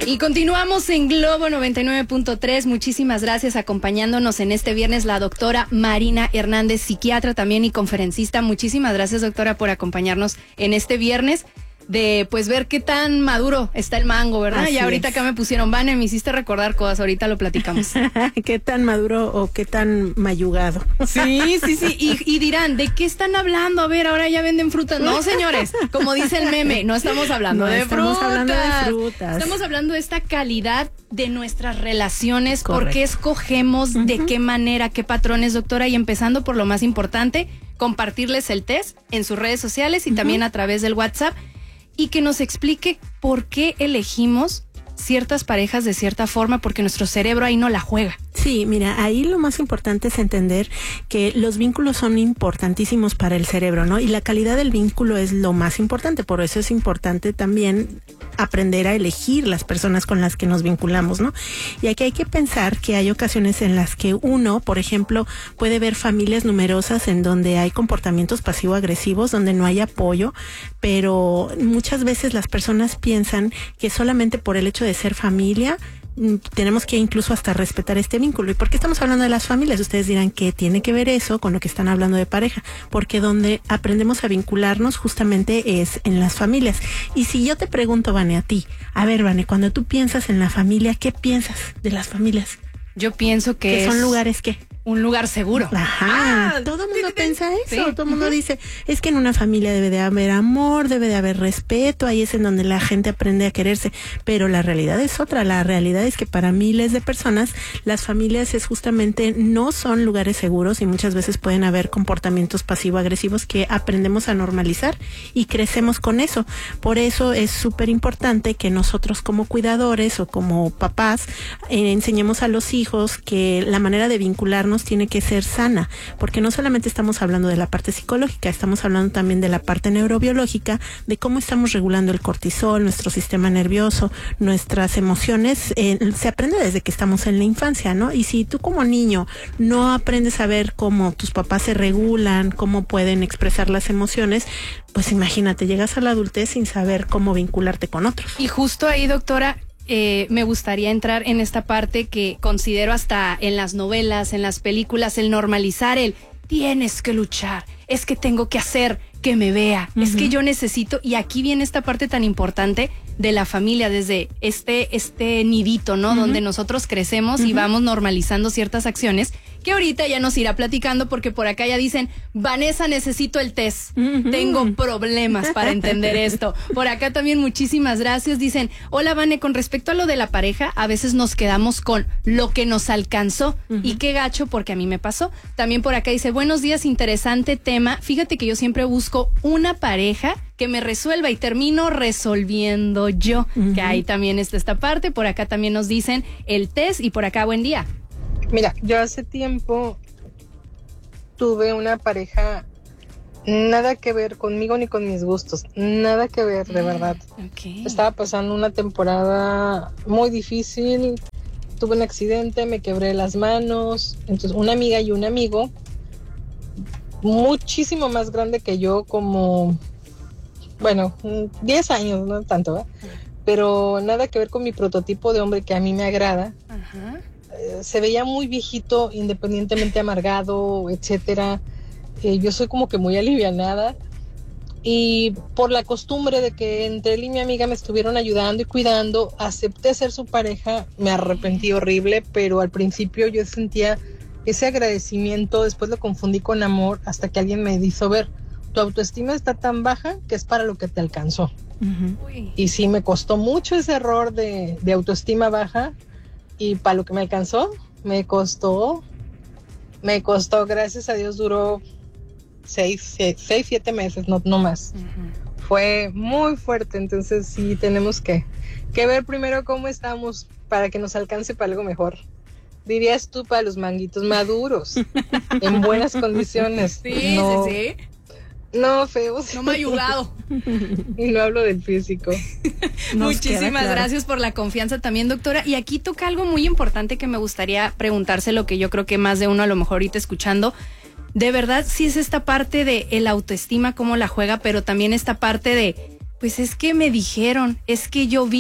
Y continuamos en Globo 99.3. Muchísimas gracias acompañándonos en este viernes la doctora Marina Hernández, psiquiatra también y conferencista. Muchísimas gracias, doctora, por acompañarnos en este viernes de pues ver qué tan maduro está el mango, ¿verdad? Así y ahorita es. acá me pusieron, Vane, me hiciste recordar cosas, ahorita lo platicamos. ¿Qué tan maduro o qué tan mayugado? Sí. Y dirán, ¿de qué están hablando? A ver, ahora ya venden frutas. No, señores, como dice el meme, no estamos hablando de estamos frutas. hablando de frutas. Estamos hablando de esta calidad de nuestras relaciones, Correcto. por qué escogemos, de qué manera, qué patrones, doctora, y empezando por lo más importante, compartirles el test en sus redes sociales y también a través del WhatsApp, y que nos explique por qué elegimos ciertas parejas de cierta forma, porque nuestro cerebro ahí no la juega. Sí, mira, ahí lo más importante es entender que los vínculos son importantísimos para el cerebro, ¿no? Y la calidad del vínculo es lo más importante, por eso es importante también aprender a elegir las personas con las que nos vinculamos, ¿no? Y aquí hay que pensar que hay ocasiones en las que uno, por ejemplo, puede ver familias numerosas en donde hay comportamientos pasivo-agresivos, donde no hay apoyo, pero muchas veces las personas piensan que solamente por el hecho de ser familia tenemos que incluso hasta respetar este vínculo. ¿Y por qué estamos hablando de las familias? Ustedes dirán, ¿qué tiene que ver eso con lo que están hablando de pareja? Porque donde aprendemos a vincularnos justamente es en las familias. Y si yo te pregunto, Vane, a ti, a ver, Vane, cuando tú piensas en la familia, ¿qué piensas de las familias? Yo pienso que ¿Que son es lugares qué? un lugar seguro. Ajá, todo el mundo piensa eso, todo el mundo dice, es que en una familia debe de haber amor, debe de haber respeto, ahí es en donde la gente aprende a quererse, pero la realidad es otra, la realidad es que para miles de personas las familias es justamente no son lugares seguros y muchas veces pueden haber comportamientos pasivo-agresivos que aprendemos a normalizar y crecemos con eso. Por eso es súper importante que nosotros como cuidadores o como papás enseñemos a los hijos que la manera de vincularnos tiene que ser sana, porque no solamente estamos hablando de la parte psicológica, estamos hablando también de la parte neurobiológica, de cómo estamos regulando el cortisol, nuestro sistema nervioso, nuestras emociones, se aprende desde que estamos en la infancia, ¿no? Y si tú como niño no aprendes a ver cómo tus papás se regulan, cómo pueden expresar las emociones, pues imagínate, llegas a la adultez sin saber cómo vincularte con otros. Y justo ahí, doctora, me gustaría entrar en esta parte que considero hasta en las novelas, en las películas, el normalizar el tienes que luchar, es que tengo que hacer que me vea, es que yo necesito, y aquí viene esta parte tan importante de la familia, desde este nidito, ¿no? Donde nosotros crecemos y vamos normalizando ciertas acciones que ahorita ya nos irá platicando, porque por acá ya dicen, Vanessa, necesito el test, tengo problemas para entender esto. Por acá también muchísimas gracias, dicen, hola Vane, con respecto a lo de la pareja, a veces nos quedamos con lo que nos alcanzó, y qué gacho, porque a mí me pasó. También por acá dice, buenos días, interesante tema, fíjate que yo siempre busco una pareja que me resuelva y termino resolviendo yo, que ahí también está esta parte. Por acá también nos dicen el test, y por acá, buen día. Mira, yo hace tiempo tuve una pareja nada que ver conmigo ni con mis gustos, nada que ver, de verdad. Okay. Estaba pasando una temporada muy difícil, tuve un accidente, me quebré las manos, entonces una amiga y un amigo, muchísimo más grande que yo, como, bueno, 10 años, no tanto, ¿eh? Pero nada que ver con mi prototipo de hombre que a mí me agrada. Ajá. Se veía muy viejito, independientemente amargado, etcétera. Yo soy como que muy alivianada, y por la costumbre de que entre él y mi amiga me estuvieron ayudando y cuidando, acepté ser su pareja. Me arrepentí horrible, pero al principio yo sentía ese agradecimiento, después lo confundí con amor, hasta que alguien me hizo ver, tu autoestima está tan baja que es para lo que te alcanzó. Y sí, me costó mucho ese error de autoestima baja, y para lo que me alcanzó, me costó, gracias a Dios duró 6-7 meses, no más. Fue muy fuerte, entonces sí tenemos que ver primero cómo estamos para que nos alcance para algo mejor. Dirías tú, para los manguitos maduros, en buenas condiciones. Sí, no, sí. No, feos. No mayugado. Y no hablo del físico. Muchísimas gracias por la confianza también, doctora. Y aquí toca algo muy importante que me gustaría preguntarse, lo que yo creo que más de uno a lo mejor ahorita escuchando. De verdad, sí es esta parte de el autoestima, cómo la juega, pero también esta parte de, pues es que me dijeron, es que yo vi,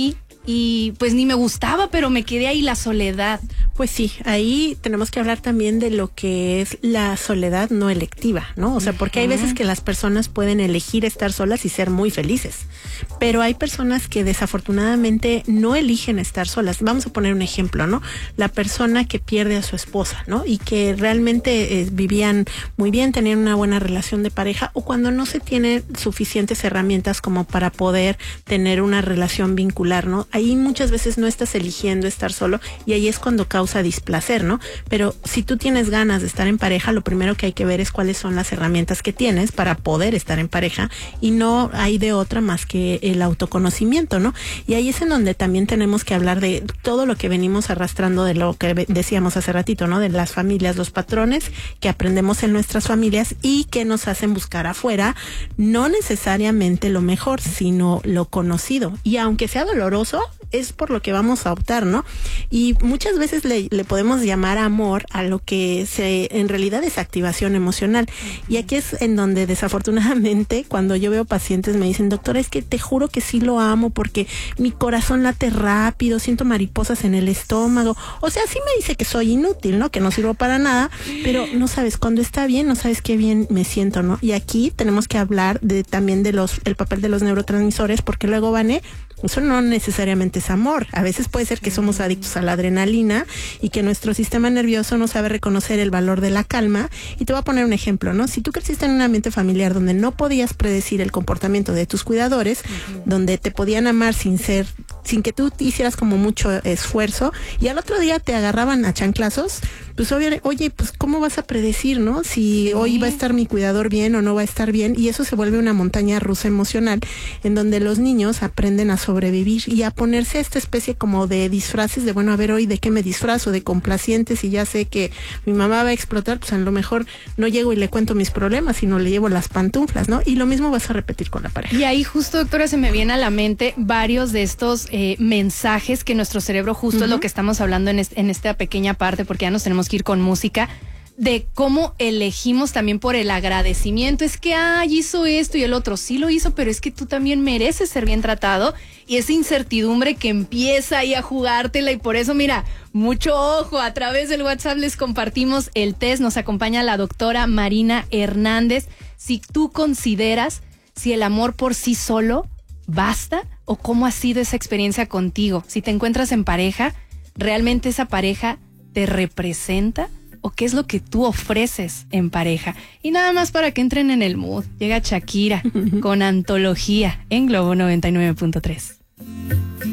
y pues ni me gustaba, pero me quedé ahí, la soledad. Pues sí, ahí tenemos que hablar también de lo que es la soledad no electiva, ¿no? O sea, porque hay veces que las personas pueden elegir estar solas y ser muy felices, pero hay personas que desafortunadamente no eligen estar solas. Vamos a poner un ejemplo, ¿no? La persona que pierde a su esposa, ¿no? Y que realmente vivían muy bien, tenían una buena relación de pareja, o cuando no se tiene suficientes herramientas como para poder tener una relación vincular, ¿no? Ahí muchas veces no estás eligiendo estar solo y ahí es cuando causa displacer, ¿no? Pero si tú tienes ganas de estar en pareja, lo primero que hay que ver es cuáles son las herramientas que tienes para poder estar en pareja, y no hay de otra más que el autoconocimiento, ¿no? Y ahí es en donde también tenemos que hablar de todo lo que venimos arrastrando, de lo que decíamos hace ratito, ¿no? De las familias, los patrones que aprendemos en nuestras familias y que nos hacen buscar afuera, no necesariamente lo mejor, sino lo conocido. Y aunque sea doloroso, es por lo que vamos a optar, ¿no? Y muchas veces le podemos llamar amor a lo que en realidad es activación emocional. Y aquí es en donde desafortunadamente cuando yo veo pacientes me dicen, doctora, es que te juro que sí lo amo porque mi corazón late rápido, siento mariposas en el estómago. O sea, sí me dice que soy inútil, ¿no? Que no sirvo para nada, pero no sabes, cuando está bien, no sabes qué bien me siento, ¿no? Y aquí tenemos que hablar también de el papel de los neurotransmisores, porque luego, Vane, eso no necesariamente es amor. A veces puede ser que somos adictos a la adrenalina y que nuestro sistema nervioso no sabe reconocer el valor de la calma. Y te voy a poner un ejemplo, ¿no? Si tú creciste en un ambiente familiar donde no podías predecir el comportamiento de tus cuidadores, donde te podían amar sin que tú hicieras como mucho esfuerzo, y al otro día te agarraban a chanclazos, pues oye, pues ¿cómo vas a predecir, no? Si hoy va a estar mi cuidador bien o no va a estar bien, y eso se vuelve una montaña rusa emocional, en donde los niños aprenden a sobrevivir y a ponerse esta especie como de disfraces de, bueno, a ver, hoy de qué me disfrazo, de complacientes, y ya sé que mi mamá va a explotar, pues a lo mejor no llego y le cuento mis problemas, sino le llevo las pantuflas, ¿no? Y lo mismo vas a repetir con la pareja. Y ahí justo, doctora, se me viene a la mente varios de estos mensajes que nuestro cerebro, justo es lo que estamos hablando en esta pequeña parte, porque ya nos tenemos que ir con música, de cómo elegimos también por el agradecimiento. Es que, hizo esto y el otro sí lo hizo, pero es que tú también mereces ser bien tratado, y esa incertidumbre que empieza ahí a jugártela, y por eso, mira, mucho ojo, a través del WhatsApp les compartimos el test, nos acompaña la doctora Marina Hernández. Si tú consideras si el amor por sí solo basta, o cómo ha sido esa experiencia contigo, si te encuentras en pareja, ¿realmente esa pareja te representa? ¿O qué es lo que tú ofreces en pareja? Y nada más para que entren en el mood, llega Shakira con Antología en Globo 99.3.